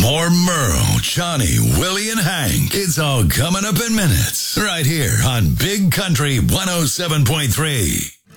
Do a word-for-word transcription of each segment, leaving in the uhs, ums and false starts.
More Merle, Johnny, Willie, and Hank. It's all coming up in minutes. Right here on Big Country one oh seven point three.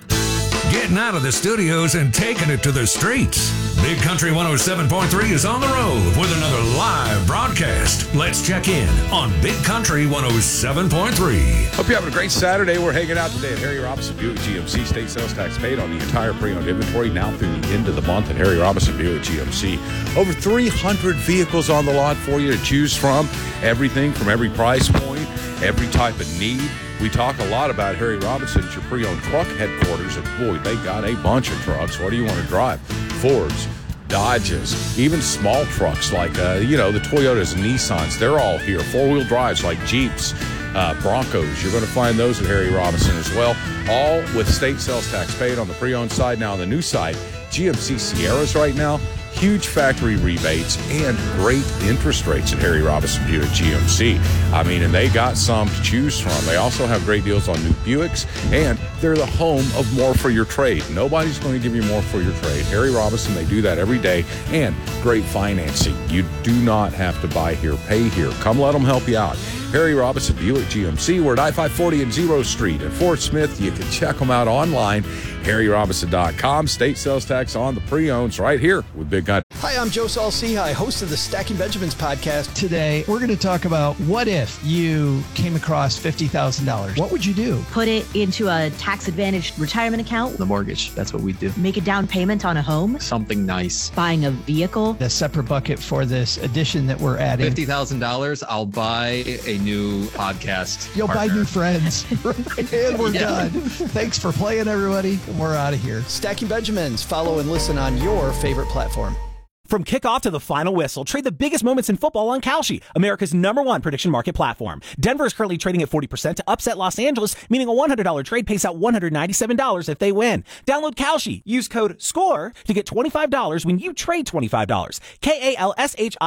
Getting out of the studios and taking it to the streets. Big Country one oh seven point three is on the road with another live broadcast. Let's check in on Big Country one oh seven point three. Hope you're having a great Saturday. We're hanging out today at Harry Robinson Buick G M C. State sales tax paid on the entire pre-owned inventory now through the end of the month at Harry Robinson Buick G M C. Over three hundred vehicles on the lot for you to choose from. Everything from every price point, every type of need. We talk a lot about Harry Robinson's, your pre-owned truck headquarters, and boy, they got a bunch of trucks. What do you want to drive? Fords, Dodges, even small trucks like, uh, you know, the Toyotas and Nissans. They're all here. Four-wheel drives like Jeeps, uh, Broncos. You're going to find those at Harry Robinson as well, all with state sales tax paid on the pre-owned side. Now on the new side, G M C Sierras right now, huge factory rebates and great interest rates at Harry Robinson Buick G M C. I mean, and they got some to choose from. They also have great deals on new Buicks, and they're the home of more for your trade. Nobody's going to give you more for your trade. Harry Robinson, they do that every day, and great financing. You do not have to buy here, pay here. Come let them help you out. Harry Robinson Buick G M C. We're at I five forty and Zero Street in Fort Smith. You can check them out online, harry robinson dot com. State sales tax on the pre-owns right here with Big Country. Hi, I'm Joe Saul-Sehy, host of the Stacking Benjamins podcast. Today, we're going to talk about what if you came across fifty thousand dollars. What would you do? Put it into a tax-advantaged retirement account. The mortgage, that's what we do. Make a down payment on a home. Something nice. Buying a vehicle. A separate bucket for this addition that we're adding. fifty thousand dollars, I'll buy a new podcast You'll partner. buy new friends. And we're Yeah. done. Thanks for playing, everybody. We're out of here. Stacking Benjamins. Follow and listen on your favorite platform. From kickoff to the final whistle, trade the biggest moments in football on Kalshi, America's number one prediction market platform. Denver is currently trading at forty percent to upset Los Angeles, meaning a one hundred dollars trade pays out one hundred ninety-seven dollars if they win. Download Kalshi. Use code SCORE to get twenty-five dollars when you trade twenty-five dollars. K A L S H I